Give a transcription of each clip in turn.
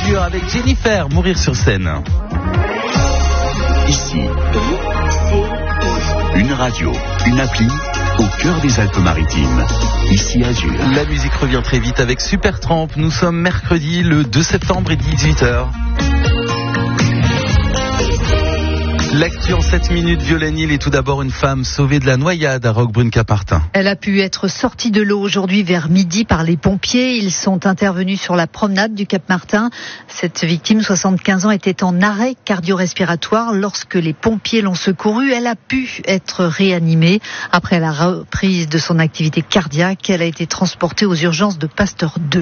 Azur avec Jennifer, Mourir sur scène. Ici, une radio, une appli au cœur des Alpes-Maritimes. Ici Azur. La musique revient très vite avec Supertramp. Nous sommes mercredi le 2 septembre et 18h. L'actu en 7 minutes, Violaine Hill est tout d'abord une femme sauvée de la noyade à Roquebrune-Cap-Martin. Elle a pu être sortie de l'eau aujourd'hui vers midi par les pompiers. Ils sont intervenus sur la promenade du Cap-Martin. Cette victime, 75 ans, était en arrêt cardio-respiratoire. Lorsque les pompiers l'ont secourue, elle a pu être réanimée. Après la reprise de son activité cardiaque, elle a été transportée aux urgences de Pasteur 2.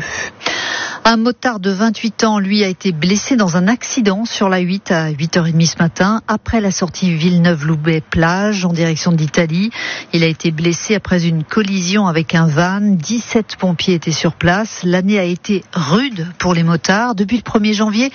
Un motard de 28 ans, lui, a été blessé dans un accident sur la 8 à 8h30 ce matin, après la sortie Villeneuve-Loubet-Plage en direction d'Italie. Il a été blessé après une collision avec un van. 17 pompiers étaient sur place. L'année a été rude pour les motards. Depuis le 1er janvier,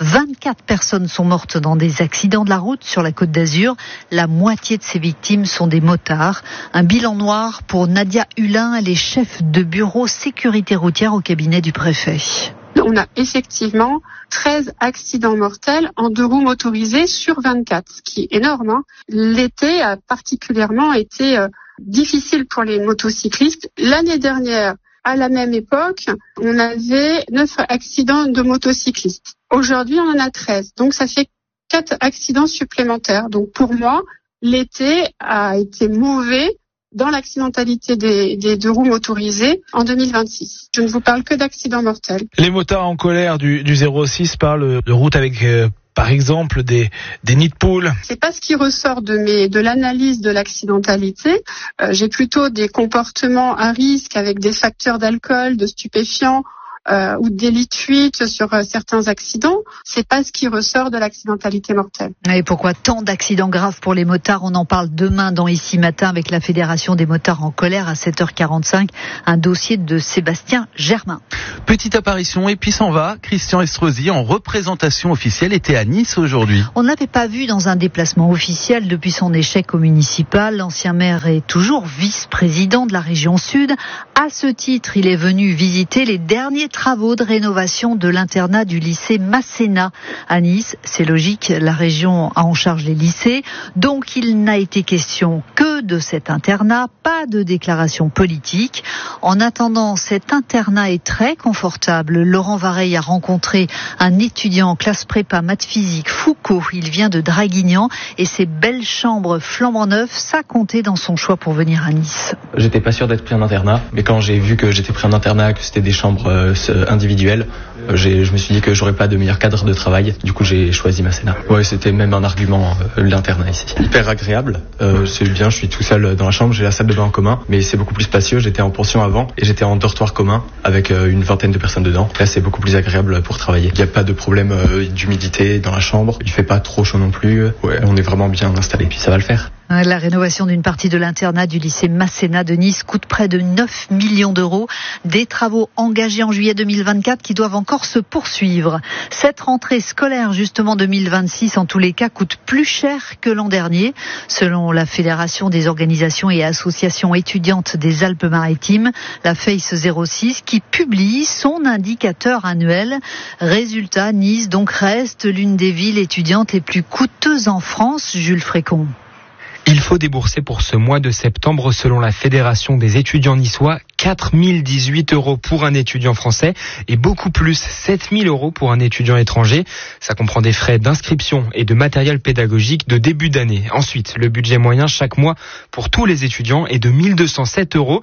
24 personnes sont mortes dans des accidents de la route sur la Côte d'Azur. La moitié de ces victimes sont des motards. Un bilan noir pour Nadia Hulin. Elle est chef de bureau sécurité routière au cabinet du préfet. On a effectivement 13 accidents mortels en 2 roues motorisées sur 24, ce qui est énorme. L'été a particulièrement été difficile pour les motocyclistes. L'année dernière, à la même époque, on avait 9 accidents de motocyclistes. Aujourd'hui, on en a 13. Donc, ça fait 4 accidents supplémentaires. Donc, pour moi, l'été a été mauvais dans l'accidentalité des 2 roues motorisées en 2026. Je ne vous parle que d'accidents mortels. Les motards en colère du 06 parlent de routes avec par exemple des nids de poules. C'est pas ce qui ressort de l'analyse de l'accidentalité. J'ai plutôt des comportements à risque avec des facteurs d'alcool, de stupéfiants, ou de délit de fuite sur certains accidents. C'est pas ce qui ressort de l'accidentalité mortelle. Et pourquoi tant d'accidents graves pour les motards? On en parle demain dans Ici Matin avec la Fédération des motards en colère à 7h45. Un dossier de Sébastien Germain. Petite apparition et puis s'en va. Christian Estrosi en représentation officielle était à Nice aujourd'hui. On ne l'avait pas vu dans un déplacement officiel depuis son échec au municipal. L'ancien maire est toujours vice-président de la région Sud. À ce titre, il est venu visiter les derniers travaux de rénovation de l'internat du lycée Masséna à Nice. C'est logique, la région a en charge les lycées. Donc il n'a été question que de cet internat, pas de déclaration politique. En attendant, cet internat est très confortable. Laurent Vareille a rencontré un étudiant en classe prépa maths physique, Foucault. Il vient de Draguignan et ses belles chambres flambant neuves, ça comptait dans son choix pour venir à Nice. J'étais pas sûr d'être pris en internat, mais quand j'ai vu que j'étais pris en internat, que c'était des chambres individuelles, je me suis dit que j'aurais pas de meilleur cadre de travail. Du coup, j'ai choisi Masséna. Ouais, c'était même un argument, l'internat ici. Hyper agréable. C'est bien, je suis tout seul dans la chambre, j'ai la salle de bain en commun, mais c'est beaucoup plus spacieux. J'étais en pension avant et j'étais en dortoir commun avec une vingtaine de personnes dedans. Là, c'est beaucoup plus agréable pour travailler. Il n'y a pas de problème d'humidité dans la chambre. Il fait pas trop chaud non plus. Ouais, on est vraiment bien installé. Puis ça va le faire. La rénovation d'une partie de l'internat du lycée Masséna de Nice coûte près de 9 millions d'euros. Des travaux engagés en juillet 2024 qui doivent encore se poursuivre. Cette rentrée scolaire, justement 2026, en tous les cas, coûte plus cher que l'an dernier, selon la Fédération des organisations et associations étudiantes des Alpes-Maritimes, la FACE 06, qui publie son indicateur annuel. Résultat, Nice donc reste l'une des villes étudiantes les plus coûteuses en France. Jules Frécon. Il faut débourser pour ce mois de septembre, selon la Fédération des étudiants niçois, 4 018 € pour un étudiant français et beaucoup plus, 7 000 € pour un étudiant étranger. Ça comprend des frais d'inscription et de matériel pédagogique de début d'année. Ensuite, le budget moyen chaque mois pour tous les étudiants est de 1 207 €,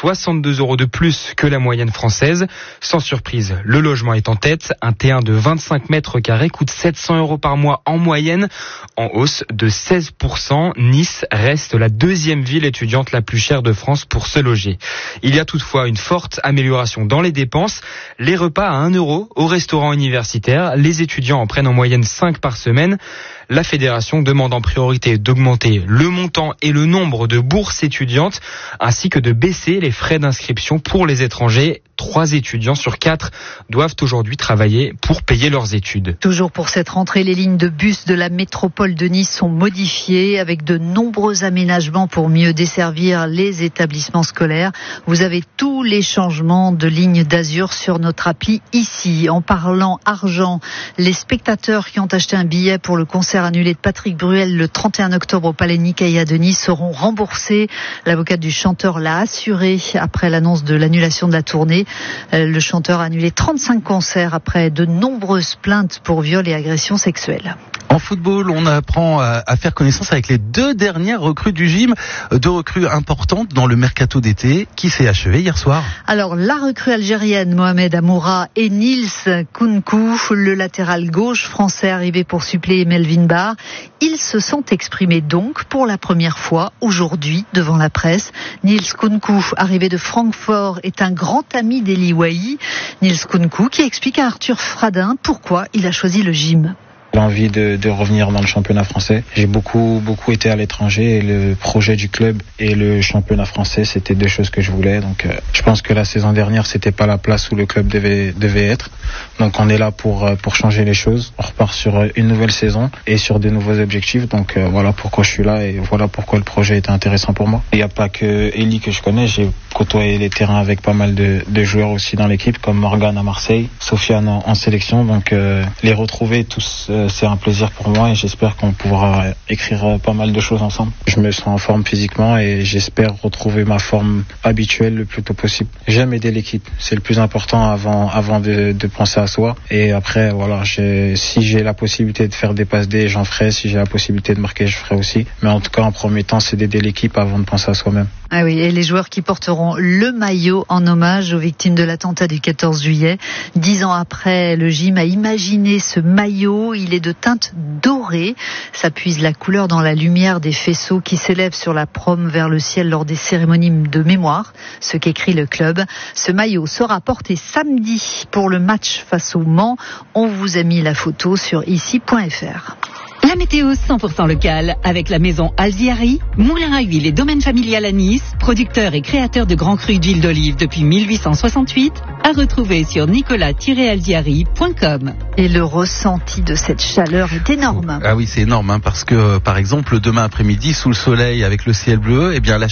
62 € de plus que la moyenne française. Sans surprise, le logement est en tête. Un T1 de 25 mètres carrés coûte 700 € par mois en moyenne, en hausse de 16%. Nice reste la deuxième ville étudiante la plus chère de France pour se loger. Il y a toutefois une forte amélioration dans les dépenses. Les repas à 1 € au restaurant universitaire. Les étudiants en prennent en moyenne 5 par semaine. La fédération demande en priorité d'augmenter le montant et le nombre de bourses étudiantes, ainsi que de baisser les frais d'inscription pour les étrangers. 3 étudiants sur 4 doivent aujourd'hui travailler pour payer leurs études. Toujours pour cette rentrée, les lignes de bus de la métropole de Nice sont modifiées avec de nombreux aménagements pour mieux desservir les établissements scolaires. Vous avez tous les changements de lignes d'Azur sur notre appli ici. En parlant argent, les spectateurs qui ont acheté un billet pour le concert annulé de Patrick Bruel le 31 octobre au Palais Nicaïa de Nice seront remboursés. L'avocate du chanteur l'a assuré après l'annonce de l'annulation de la tournée. Le chanteur a annulé 35 concerts après de nombreuses plaintes pour viol et agressions sexuelles. En football, on apprend à faire connaissance avec les 2 dernières recrues du gym, 2 recrues importantes dans le mercato d'été qui s'est achevé hier soir. Alors, la recrue algérienne Mohamed Amoura et Nils Kounkou, le latéral gauche français arrivé pour suppléer Melvin Barr, ils se sont exprimés donc pour la première fois aujourd'hui devant la presse. Nils Kounkou, arrivé de Francfort, est un grand ami d'Eli Wahi. Nils Kounkou qui explique à Arthur Fradin pourquoi il a choisi le gym. L'envie de revenir dans le championnat français. J'ai beaucoup été à l'étranger et le projet du club et le championnat français, c'était 2 choses que je voulais. Donc je pense que la saison dernière, c'était pas la place où le club devait être. Donc on est là pour changer les choses. On repart sur une nouvelle saison et sur de nouveaux objectifs. Donc voilà pourquoi je suis là et voilà pourquoi le projet était intéressant pour moi. Il n'y a pas que Eli que je connais, j'ai côtoyé les terrains avec pas mal de joueurs aussi dans l'équipe, comme Morgan à Marseille, Sofiane en sélection. Donc les retrouver tous, c'est un plaisir pour moi et j'espère qu'on pourra écrire pas mal de choses ensemble. Je me sens en forme physiquement et j'espère retrouver ma forme habituelle le plus tôt possible. J'aime aider l'équipe, c'est le plus important avant de penser à soi. Et après, voilà, si j'ai la possibilité de faire des passes D, j'en ferai. Si j'ai la possibilité de marquer, je ferai aussi. Mais en tout cas, en premier temps, c'est d'aider l'équipe avant de penser à soi-même. Ah oui, et les joueurs qui porteront le maillot en hommage aux victimes de l'attentat du 14 juillet. 10 ans après, le gym a imaginé ce maillot. Il est de teinte dorée. Ça puise la couleur dans la lumière des faisceaux qui s'élèvent sur la prom vers le ciel lors des cérémonies de mémoire. Ce qu'écrit le club. Ce maillot sera porté samedi pour le match face au Mans. On vous a mis la photo sur ici.fr. La météo 100% locale avec la maison Alziari, moulin à huile et domaine familial à Nice, producteur et créateur de grands crus d'huile d'olive depuis 1868, à retrouver sur nicolas-alziari.com. Et le ressenti de cette chaleur est énorme. Ah oui, c'est énorme, parce que par exemple demain après-midi, sous le soleil avec le ciel bleu, eh bien la